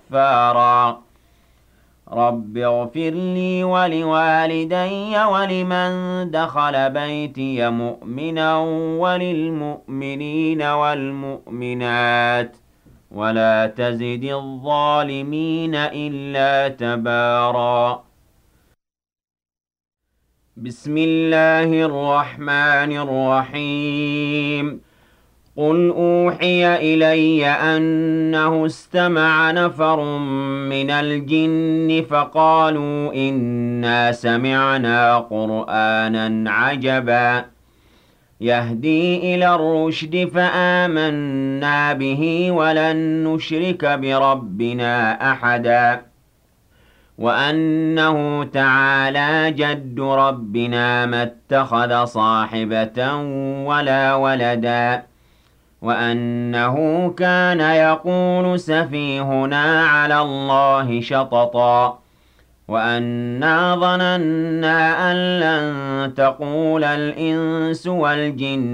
غفارا رب اغفر لي ولوالدي ولمن دخل بيتي مؤمنا وللمؤمنين والمؤمنات ولا تزد الظالمين إلا تبارا بسم الله الرحمن الرحيم قل أوحي إلي أنه استمع نفر من الجن فقالوا إنا سمعنا قرآنا عجبا يهدي إلى الرشد فآمنا به ولن نشرك بربنا أحدا وأنه تعالى جد ربنا ما اتخذ صاحبة ولا ولدا وأنه كان يقول سفيهنا على الله شططا وأنا ظننا أن لن تقول الإنس والجن